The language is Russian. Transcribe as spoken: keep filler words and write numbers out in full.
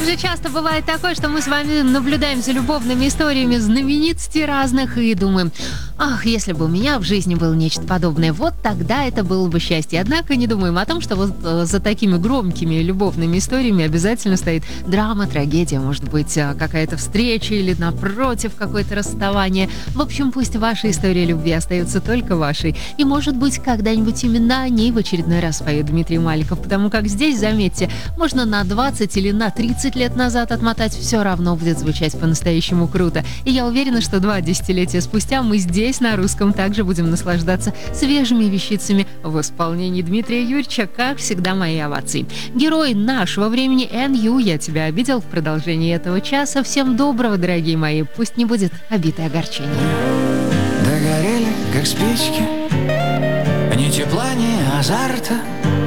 же часто бывает такое, что мы с вами наблюдаем за любовными историями знаменитостей разных и думаем: ах, если бы у меня в жизни было нечто подобное, вот тогда это было бы счастье. Однако не думаем о том, что вот э, за такими громкими любовными историями обязательно стоит драма, трагедия, может быть, э, какая-то встреча или, напротив, какое-то расставание. В общем, пусть ваша история любви остается только вашей. И, может быть, когда-нибудь именно о ней в очередной раз поет Дмитрий Маликов, потому как здесь, заметьте, можно на двадцать или на тридцать лет назад отмотать, все равно будет звучать по-настоящему круто. И я уверена, что два десятилетия спустя мы здесь, на русском, также будем наслаждаться свежими вещицами в исполнении Дмитрия Юрьевича, как всегда, мои овации. Герой нашего времени эн ю, я тебя обидел в продолжении этого часа. Всем доброго, дорогие мои, пусть не будет обид и огорчений. Догорели, как спички, ни тепла, ни азарта.